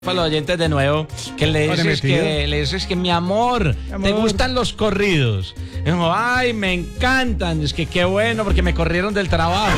Para los oyentes de nuevo, que le dices que mi amor, ¿te gustan los corridos? Y dijo, ay, me encantan, es que qué bueno porque me corrieron del trabajo.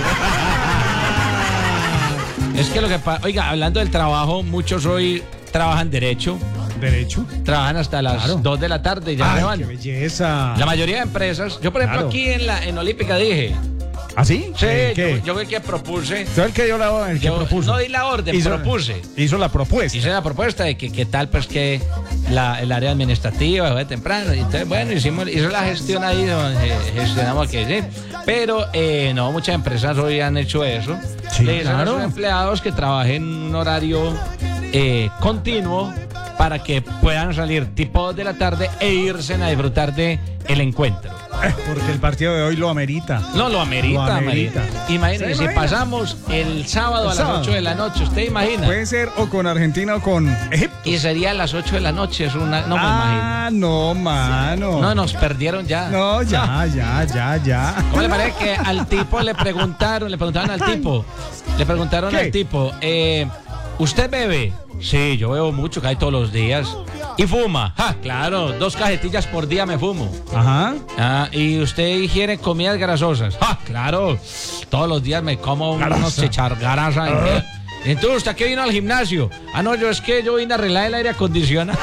Es que lo que pasa, oiga, hablando del trabajo, muchos hoy trabajan derecho. ¿Derecho? Trabajan hasta las 2 de la tarde y ya se van. ¡Qué belleza! La mayoría de empresas, yo por ejemplo aquí en Olímpica dije... ¿Ah, sí? Sí, ¿Qué? yo el que propuse. ¿Tú el que dio la orden? El que propuso. No di la orden, propuse. Hizo la propuesta. Hice la propuesta de que qué tal, pues que el área administrativa de temprano. Y entonces, bueno, hizo la gestión ahí, gestionamos aquí, ¿sí? Pero no, muchas empresas hoy han hecho eso. Sí, le dicen a claro. sus empleados que trabajen un horario continuo para que puedan salir tipo 2 de la tarde e irse a disfrutar de el encuentro. Porque el partido de hoy lo amerita. No, lo amerita. Imagínese, si imagina? pasamos el sábado a las 8 de la noche, ¿usted imagina? Puede ser o con Argentina o con Egipto. Y sería a las 8 de la noche, no me imagino. No, mano. No, nos perdieron ya. No, ya. ¿Cómo le parece que al tipo le preguntaron ¿Qué? al tipo, ¿usted bebe? Sí, yo bebo mucho, cae todos los días. ¿Y fuma? ¡Ja! Claro, 2 cajetillas por día me fumo. Ajá. ¿Y usted ingiere comidas grasosas? ¡Ja! Claro, todos los días me como unos chichargaras. Entonces, ¿usted qué vino al gimnasio? No, yo vine a arreglar el aire acondicionado.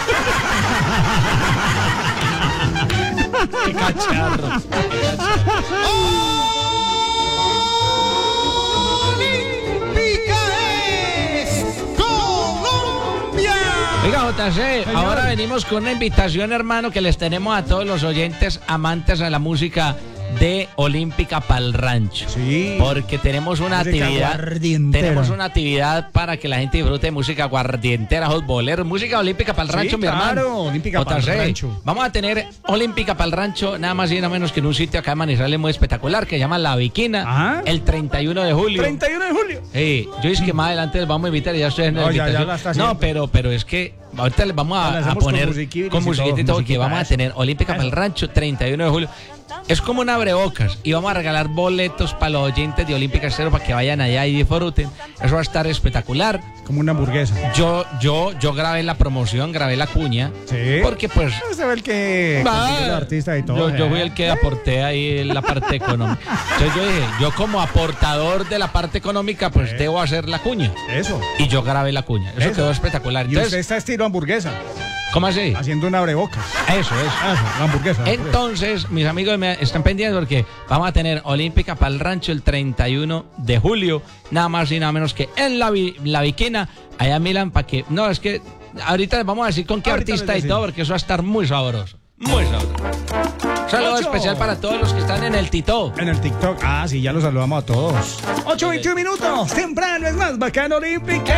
¡Qué cacharro! Oiga, JC, ahora venimos con una invitación, hermano, que les tenemos a todos los oyentes amantes a la música de Olímpica Pa'l Rancho. Sí. Porque tenemos una actividad para que la gente disfrute de música aguardientera, bolero, música Olímpica Pa'l Rancho, mi hermano. Claro, Olímpica Pa'l Rancho. Vamos a tener Olímpica Pa'l Rancho, nada más y nada menos que en un sitio acá en Manizales muy espectacular que se llama La Viquina. Ajá. El 31 de julio. 31 de julio. Sí, yo dije que más adelante les vamos a invitar y ya estoy en la invitación. ya la está haciendo. No, pero es que ahorita les vamos a poner con musiquita y todo, que vamos a tener Olímpica Pa'l Rancho 31 de julio. Es como un abrebocas y vamos a regalar boletos para los oyentes de Olímpica Estéreo para que vayan allá y disfruten. Eso va a estar espectacular. Como una hamburguesa. Yo grabé la promoción, grabé la cuña. Sí. Porque pues... Usted ve el que consigue los artistas y todo. Yo fui el que aporté ahí en la parte económica. Entonces yo dije, yo como aportador de la parte económica, pues debo hacer la cuña. Eso. Y yo grabé la cuña. Eso quedó espectacular. Y Entonces, usted está estilo hamburguesa. ¿cómo así? Haciendo un abrebocas. Eso. La hamburguesa. Entonces, mis amigos me están pendientes porque vamos a tener Olímpica Pa'l Rancho el 31 de julio, nada más y nada menos que en la Viquina, allá en Milán, para que... No, es que ahorita les vamos a decir con qué artista y todo, porque eso va a estar muy sabroso. Muy sabroso. Un saludo especial para todos los que están en el TikTok. En el TikTok. Sí, ya los saludamos a todos. 8:21 minutos. Temprano es más bacano Olímpica.